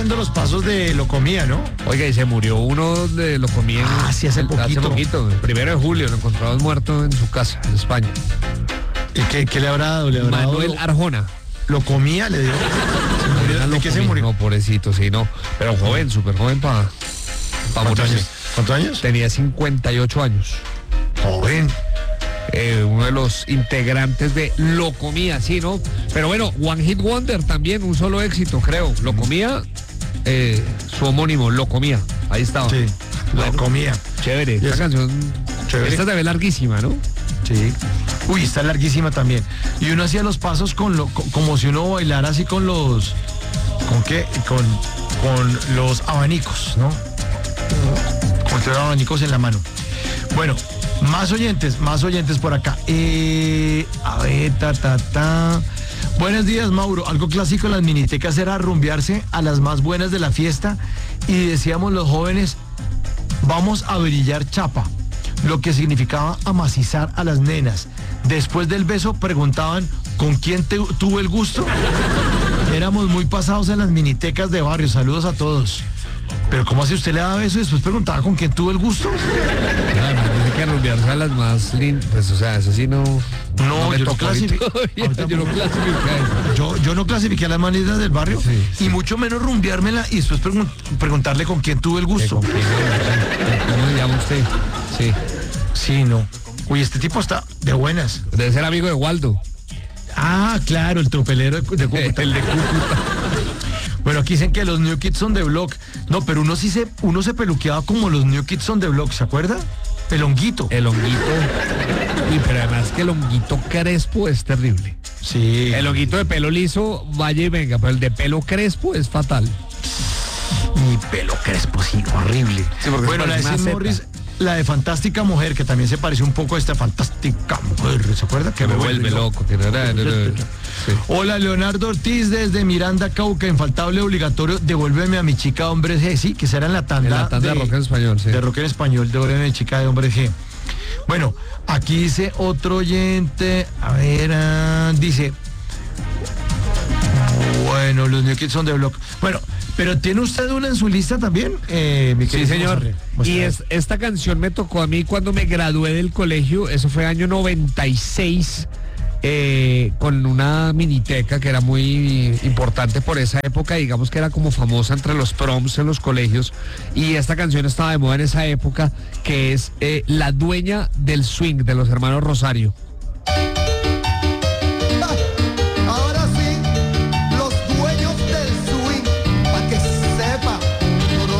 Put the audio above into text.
haciendo los pasos de Locomía, ¿no? Oiga, y se murió uno de Locomía. Sí, hace poquito. El 1 de julio, lo encontraron muerto en su casa, en España. ¿Y qué le habrá dado? Manuel Arjona. ¿Locomía le dio? ¿De qué se murió? No, pobrecito, sí, no. Pero joven, súper joven para morirse. ¿Cuántos años? Tenía 58 años. Joven. Uno de los integrantes de Locomía, sí, ¿no? Pero bueno, One Hit Wonder también, un solo éxito, creo. Locomía, su homónimo, Locomía. Ahí estaba. Sí, bueno, Locomía. Chévere, esta canción. Chévere. Esta se ve larguísima, ¿no? Sí. Uy, está larguísima también. Y uno hacía los pasos como si uno bailara así con los... ¿Con qué? Con los abanicos, ¿no? Con los abanicos en la mano. Bueno, más oyentes por acá. A ver, Buenos días, Mauro. Algo clásico en las minitecas era rumbearse a las más buenas de la fiesta y decíamos los jóvenes, vamos a brillar chapa, lo que significaba amacizar a las nenas. Después del beso preguntaban, ¿con quién tuvo el gusto? Éramos muy pasados en las minitecas de barrio. Saludos a todos. Pero ¿cómo así usted le daba beso y después preguntaba con quién tuvo el gusto? Claro, tiene que rumbearse a las más lindas. Pues, o sea, eso sí no... No, yo no clasifiqué. Yo no clasifiqué a las más lindas del barrio, sí. Y mucho menos rumbeármela y después preguntarle con quién tuvo el gusto. ¿Cómo se llama usted? Sí. Sí, no. Uy, este tipo está de buenas. Debe ser amigo de Waldo. Ah, claro, el tropelero de Cúcuta. El de Cúcuta. Bueno, aquí dicen que los New Kids on the Block. No, pero uno se peluqueaba como los New Kids on the Block, ¿se acuerda? El honguito. El honguito. Y pero además que el honguito crespo es terrible. Sí. El honguito de pelo liso, vaya y venga, pero el de pelo crespo es fatal. Mi pelo crespo, sí, horrible. Sí, bueno, la de Sid Morris, la de Fantástica Mujer, que también se parece un poco a esta Fantástica Mujer, ¿se acuerda? Que me vuelve loco. Sí. Hola, Leonardo Ortiz desde Miranda, Cauca, infaltable, obligatorio, devuélveme a mi chica de hombres G, sí, que será en la tanda de rock en español, sí. De rock en español, devuélveme a mi chica de hombres G. Bueno, aquí dice otro oyente, a ver, dice, bueno, los New Kids on the Block. Bueno, pero ¿tiene usted una en su lista también? Sí, señor. Y esta canción me tocó a mí cuando me gradué del colegio, eso fue año 96, con una miniteca que era muy importante por esa época, digamos que era como famosa entre los proms en los colegios, y esta canción estaba de moda en esa época, que es La Dueña del Swing, de los hermanos Rosario.